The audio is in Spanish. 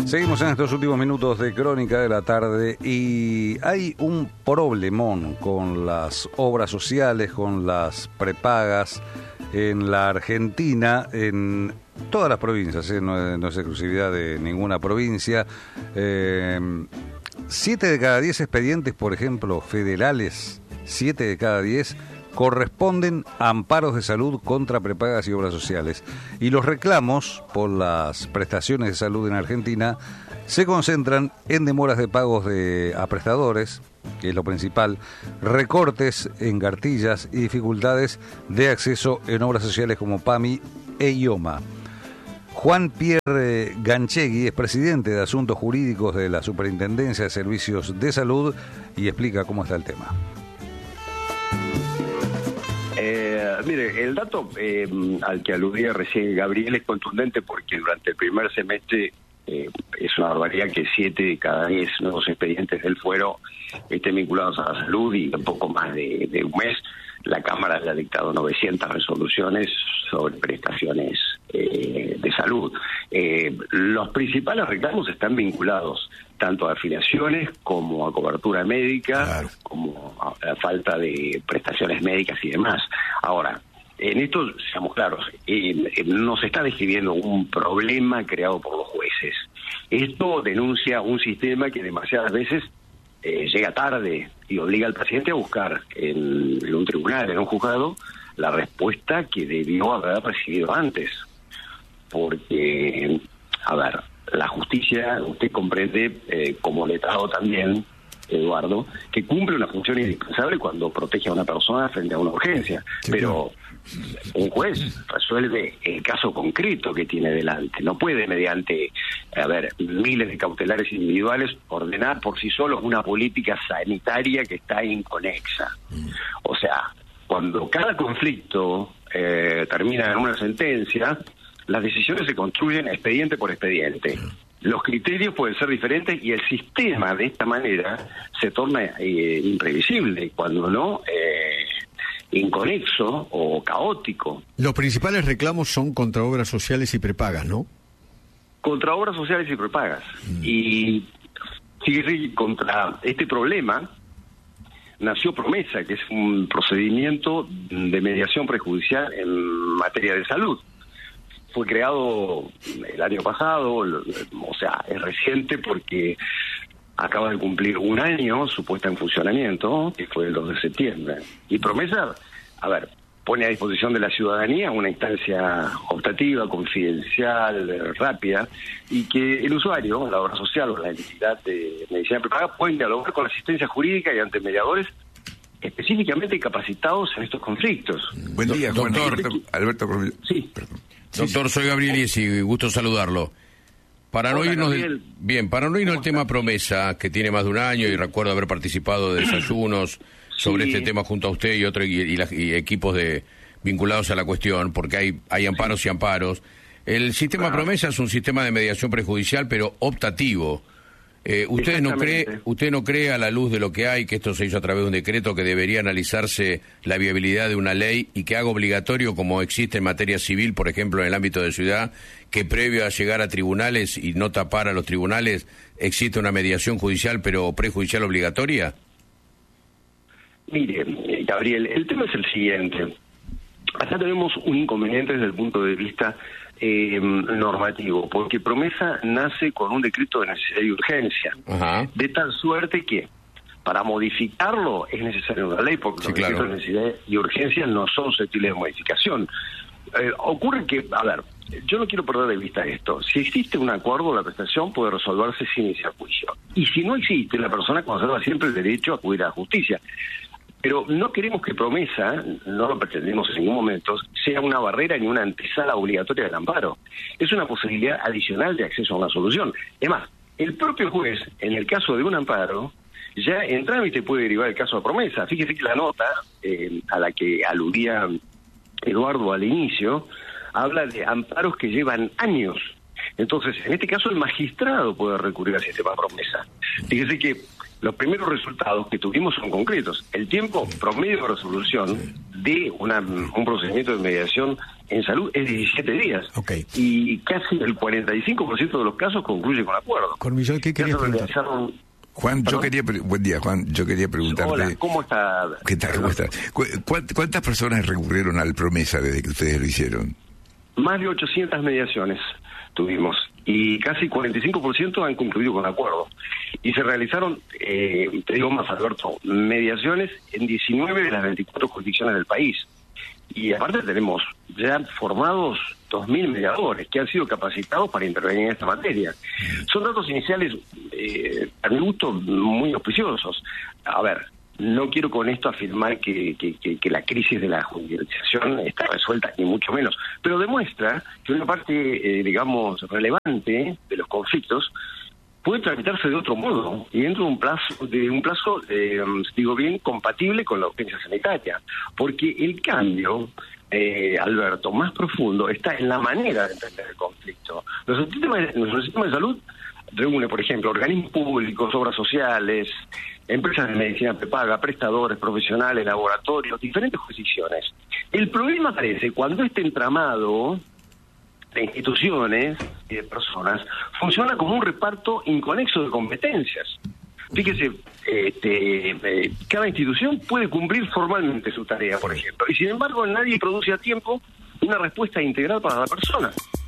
Seguimos en estos últimos minutos de Crónica de la Tarde y hay un problemón con las obras sociales, con las prepagas en la Argentina, en todas las provincias, no es exclusividad de ninguna provincia. 7 de cada 10 expedientes, por ejemplo, federales, 7 de cada 10 corresponden a amparos de salud contra prepagas y obras sociales. Y los reclamos por las prestaciones de salud en Argentina se concentran en demoras de pagos a prestadores, que es lo principal, recortes en cartillas y dificultades de acceso en obras sociales como PAMI e IOMA. Juan Pierre Ganchegui es presidente de Asuntos Jurídicos de la Superintendencia de Servicios de Salud y explica cómo está el tema. Mire, el dato al que aludía recién Gabriel es contundente porque durante el primer semestre es una barbaridad que 7 de cada 10 nuevos expedientes del fuero estén vinculados a la salud y en poco más de un mes la Cámara le ha dictado 900 resoluciones sobre prestaciones de salud. Los principales reclamos están vinculados tanto a afiliaciones como a cobertura médica, claro, como a falta de prestaciones médicas y demás. Ahora, en esto, seamos claros, no se está describiendo un problema creado por los jueces. Esto denuncia un sistema que demasiadas veces llega tarde y obliga al paciente a buscar en un tribunal, en un juzgado, la respuesta que debió haber recibido antes. Porque, a ver, la justicia, usted comprende, como letrado también, Eduardo, que cumple una función indispensable cuando protege a una persona frente a una urgencia. Sí, pero un juez resuelve el caso concreto que tiene delante. No puede, mediante, miles de cautelares individuales, ordenar por sí solo una política sanitaria que está inconexa. O sea, cuando cada conflicto termina en una sentencia, las decisiones se construyen expediente por expediente. Los criterios pueden ser diferentes y el sistema de esta manera se torna imprevisible, cuando no inconexo o caótico. Los principales reclamos son contra obras sociales y prepagas, ¿no? Contra obras sociales y prepagas. Y fíjese, contra este problema nació Promesa, que es un procedimiento de mediación prejudicial en materia de salud. Fue creado el año pasado, o sea, es reciente porque acaba de cumplir un año su puesta en funcionamiento, que fue el 2 de septiembre. Y Promesa, pone a disposición de la ciudadanía una instancia optativa, confidencial, rápida, y que el usuario, la obra social o la entidad de medicina prepaga pueden dialogar con la asistencia jurídica y ante mediadores específicamente capacitados en estos conflictos. Buen día, Juan. Doctor Alberto Corvillo. Sí. Perdón. Doctor, soy Gabriel y gusto saludarlo. Para no irnos del tema Promesa, que tiene más de un año y recuerdo haber participado de desayunos sobre este tema junto a usted y equipos vinculados a la cuestión, porque hay amparos y amparos. El sistema Promesa es un sistema de mediación prejudicial, pero optativo. ¿Usted no cree, a la luz de lo que hay, que esto se hizo a través de un decreto, que debería analizarse la viabilidad de una ley y que haga obligatorio, como existe en materia civil, por ejemplo, en el ámbito de ciudad, que previo a llegar a tribunales y no tapar a los tribunales, existe una mediación judicial, pero prejudicial obligatoria? Mire, Gabriel, el tema es el siguiente. Acá tenemos un inconveniente desde el punto de vista normativo, porque Promesa nace con un decreto de necesidad y urgencia. Ajá. De tal suerte que para modificarlo es necesaria una ley, porque los decretos de necesidad y urgencia no son susceptibles de modificación. Ocurre que, yo no quiero perder de vista esto. Si existe un acuerdo, la prestación puede resolverse sin iniciar juicio. Y si no existe, la persona conserva siempre el derecho a acudir a la justicia. Pero no queremos que Promesa, no lo pretendemos en ningún momento, sea una barrera ni una antesala obligatoria del amparo. Es una posibilidad adicional de acceso a una solución. Es más, el propio juez, en el caso de un amparo, ya en trámite puede derivar el caso a Promesa. Fíjese que la nota a la que aludía Eduardo al inicio habla de amparos que llevan años. Entonces, en este caso, el magistrado puede recurrir al sistema Promesa. Fíjese que los primeros resultados que tuvimos son concretos. El tiempo promedio de resolución de un procedimiento de mediación en salud es 17 días. Okay. Y casi el 45% de los casos concluye con acuerdo. Cormillot, ¿qué querías preguntar? Juan, buen día, Juan. Yo quería preguntarte... Hola, ¿cómo está? ¿Qué tal? ¿Cómo estás? ¿Cuántas personas recurrieron al Promesa desde que ustedes lo hicieron? Más de 800 mediaciones tuvimos y casi 45% han concluido con acuerdo. Y se realizaron, te digo más, Alberto, mediaciones en 19 de las 24 jurisdicciones del país. Y aparte tenemos ya formados 2.000 mediadores que han sido capacitados para intervenir en esta materia. Son datos iniciales, a mi gusto, muy auspiciosos. A ver, no quiero con esto afirmar que la crisis de la judicialización está resuelta, ni mucho menos, pero demuestra que una parte, digamos, relevante de los conflictos puede tramitarse de otro modo y dentro de un plazo, digo bien, compatible con la urgencia sanitaria, porque el cambio, Alberto, más profundo está en la manera de entender el conflicto. Nuestro sistema de salud reúne, por ejemplo, organismos públicos, obras sociales, empresas de medicina prepaga, prestadores, profesionales, laboratorios, diferentes jurisdicciones. El problema aparece cuando este entramado de instituciones y de personas funciona como un reparto inconexo de competencias. Fíjese, cada institución puede cumplir formalmente su tarea, por ejemplo, y sin embargo nadie produce a tiempo una respuesta integral para la persona.